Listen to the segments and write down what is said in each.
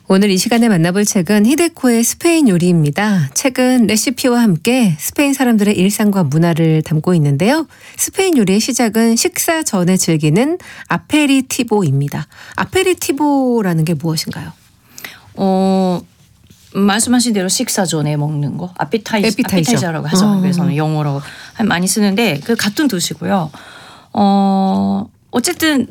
오늘 이 시간에 만나볼 책은 히데코의 스페인 요리입니다. 책은 레시피와 함께 스페인 사람들의 일상과 문화를 담고 있는데요. 스페인 요리의 시작은 식사 전에 즐기는 아페리티보입니다. 아페리티보라는 게 무엇인가요? 말씀하신 대로 식사 전에 먹는 거 에피타이저라고 하죠. 그래서 영어로 많이 쓰는데 그 같은 뜻이고요. 어쨌든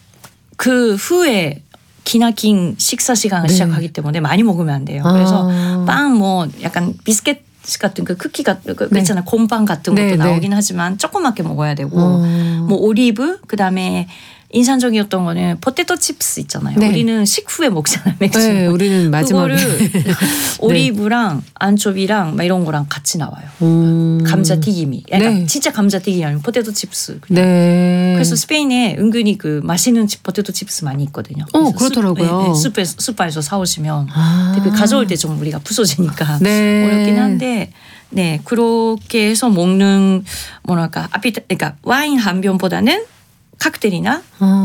그 후에 기나긴 식사 시간을 시작하기 때문에 많이 먹으면 안 돼요. 그래서 빵 뭐 약간 비스켓 같은 그 쿠키 같은 그 있잖아요. 곰빵 같은 것도 나오긴 하지만 조그맣게 먹어야 되고 뭐 오리브 그다음에 인상적이었던 거는 포테토 칩스 있잖아요. 우리는 식후에 먹잖아요. 맥주. 네, 우리는 마지막에. 그거를 오리브랑 안초비랑 막 이런 거랑 같이 나와요. 감자튀김이. 약간 진짜 감자튀김이 아니고 포테토 칩스. 그래서 스페인에 은근히 그 맛있는 포테토 칩스 많이 있거든요. 그렇더라고요. 슈퍼에서 사오시면 되게 가져올 때 좀 우리가 부서지니까 어렵긴 한데 그렇게 해서 먹는 뭐랄까 그러니까 와인 한 병보다는 칵테일이나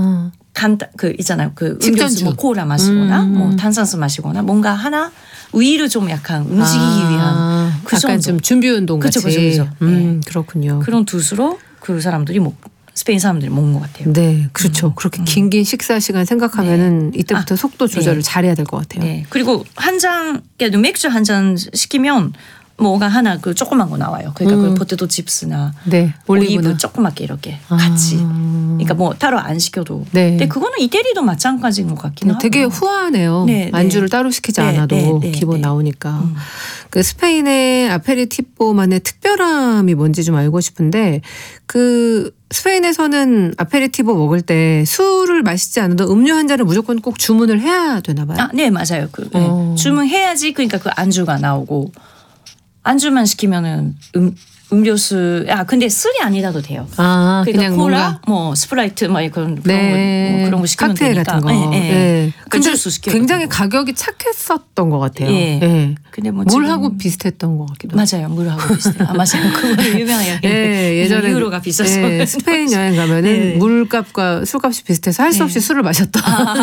그 있잖아요. 그 음료수 뭐 코라 마시거나 뭐 탄산수 마시거나 뭔가 하나 위를 좀 약간 움직이기 위한 그 약간 좀 준비 운동 같이. 그렇죠. 그렇군요. 그런 뜻으로 그 사람들이 스페인 사람들이 먹는 것 같아요. 네, 그렇죠. 그렇게 긴 식사 시간 생각하면은 이때부터 속도 조절을 잘해야 될 것 같아요. 네. 그리고 한 잔, 맥주 한 잔 시키면 뭐가 하나 그 조그만 거 나와요. 그러니까 그 포테토 칩스나 올리브 조그맣게 이렇게 같이. 그러니까 뭐 따로 안 시켜도. 근데 그거는 이태리도 마찬가지인 것 같긴 하고. 되게 후하네요. 안주를 따로 시키지 않아도 기본 나오니까. 그 스페인의 아페리티보만의 특별함이 뭔지 좀 알고 싶은데 그 스페인에서는 아페리티보 먹을 때 술을 마시지 않아도 음료 한 잔을 무조건 꼭 주문을 해야 되나 봐요. 네, 맞아요. 주문해야지 그러니까 그 안주가 나오고. 안주만 시키면은 음료수 근데 술이 아니라도 돼요. 그러니까 그냥 콜라, 뭐 스프라이트, 뭐 그런 거 시키면 칵테일 되니까. 같은 거. 근데 굉장히 가격이 착했었던 것 같아요. 근데 뭐 물하고 비슷했던 것 같기도. 맞아요, 물하고 비슷해요. 맞아요, 그거 유명해요. 예전에 유로가 비싸서 스페인 여행 가면은 물값과 술값이 비슷해서 할 수 없이 술을 마셨던.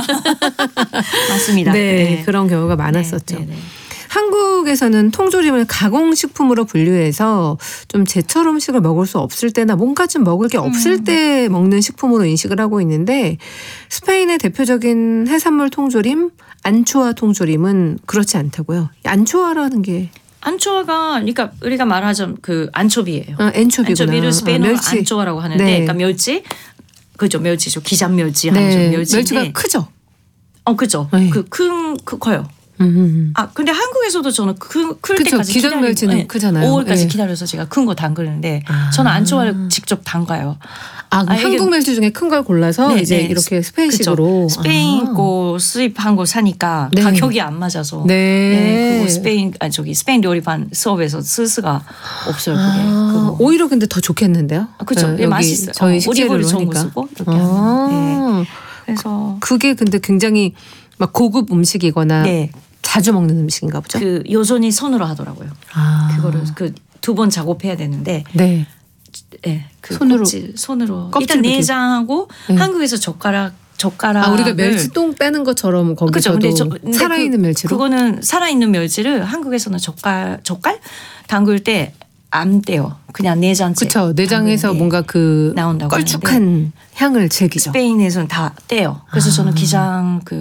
맞습니다. 그런 경우가 많았었죠. 한국에서는 통조림을 가공식품으로 분류해서 좀 제철 음식을 먹을 수 없을 때나 뭔가 좀 먹을 게 없을 때 먹는 식품으로 인식을 하고 있는데 스페인의 대표적인 해산물 통조림 안초아 통조림은 그렇지 않다고요. 안초아라는 게 안초아가 그러니까 우리가 말하자면 그 안초비예요. 엔초비구나. 안초비를 스페인어로 안초아라고 하는데 그러니까 멸치 그죠 멸치죠. 기장 멸치 하면 멸치가 크죠. 그죠. 커요. 근데 한국에서도 저는 클 때까지 기장 멸치는 크잖아요. 5월까지 기다려서 제가 큰 거 담그는데 저는 안초아를 직접 담가요. 한국 멸치 중에 큰 걸 골라서 이제 이렇게 스페인식으로. 스페인 거 수입한 거 사니까 가격이 안 맞아서. 그거 스페인 요리반 수업에서 쓸 수가 없어요. 그게. 오히려 근데 더 좋겠는데요. 그렇죠. 맛있어요. 저희 식재료로 좋은 거 쓰고 이렇게 하면. 그래서 그게 근데 굉장히 막 고급 음식이거나 자주 먹는 음식인가 보죠. 그 여전히 손으로 하더라고요. 그거를 그 2번 작업해야 되는데. 그 손으로 일단 내장하고 한국에서 젓가락 우리가 멸치똥 빼는 것처럼 거기서도 살아있는 멸치로. 그거는 살아있는 멸치를 한국에서는 젓갈 담글 때 안 떼요. 그냥 내장째. 그렇죠. 내장에서 뭔가 그 나온다고 걸쭉한 향을 즐기죠. 스페인에서는 다 떼요. 그래서 저는 기장